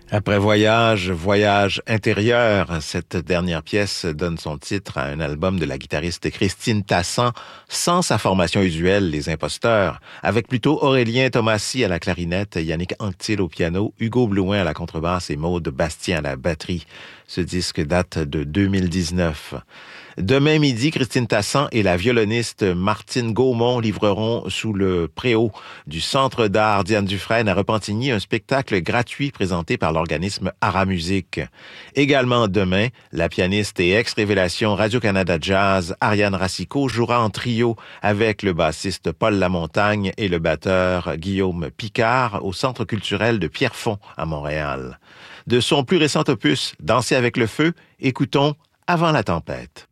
Après Voyage, Voyage intérieur, cette dernière pièce donne son titre à un album de la guitariste Christine Tassan, sans sa formation usuelle, Les Imposteurs, avec plutôt Aurélien Thomasy à la clarinette, Yannick Anctil au piano, Hugo Blouin à la contrebasse et Maude Bastien à la batterie. Ce disque date de 2019. Demain midi, Christine Tassan et la violoniste Martine Gaumont livreront sous le préau du Centre d'art Diane Dufresne à Repentigny un spectacle gratuit présenté par l'organisme Ara Musique. Également demain, la pianiste et ex-révélation Radio-Canada Jazz Ariane Racicot jouera en trio avec le bassiste Paul Lamontagne et le batteur Guillaume Picard au Centre culturel de Pierrefonds à Montréal. De son plus récent opus, Danser avec le feu, écoutons Avant la tempête.